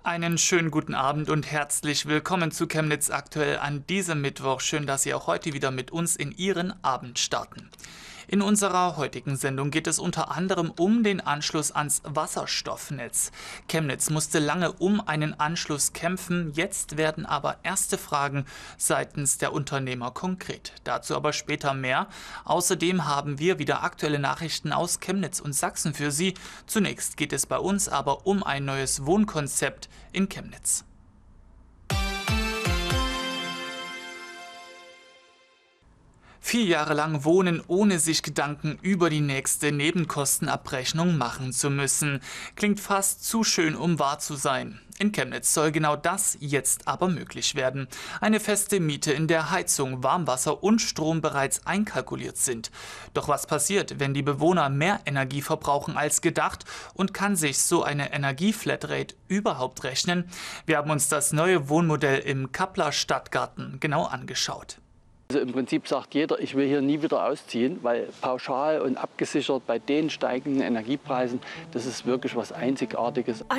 Einen schönen guten Abend und herzlich willkommen zu Chemnitz aktuell an diesem Mittwoch. Schön, dass Sie auch heute wieder mit uns in Ihren Abend starten. In unserer heutigen Sendung geht es unter anderem um den Anschluss ans Wasserstoffnetz. Chemnitz musste lange um einen Anschluss kämpfen, jetzt werden aber erste Fragen seitens der Unternehmer konkret. Dazu aber später mehr. Außerdem haben wir wieder aktuelle Nachrichten aus Chemnitz und Sachsen für Sie. Zunächst geht es bei uns aber um ein neues Wohnkonzept in Chemnitz. Vier Jahre lang wohnen, ohne sich Gedanken über die nächste Nebenkostenabrechnung machen zu müssen. Klingt fast zu schön, um wahr zu sein. In Chemnitz soll genau das jetzt aber möglich werden. Eine feste Miete, in der Heizung, Warmwasser und Strom bereits einkalkuliert sind. Doch was passiert, wenn die Bewohner mehr Energie verbrauchen als gedacht? Und kann sich so eine Energieflatrate überhaupt rechnen? Wir haben uns das neue Wohnmodell im Kappler Stadtgarten genau angeschaut. Also im Prinzip sagt jeder, ich will hier nie wieder ausziehen, weil pauschal und abgesichert bei den steigenden Energiepreisen, das ist wirklich was Einzigartiges.